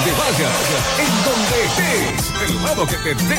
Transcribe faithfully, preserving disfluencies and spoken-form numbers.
vayas, en donde estés, del lado que te estés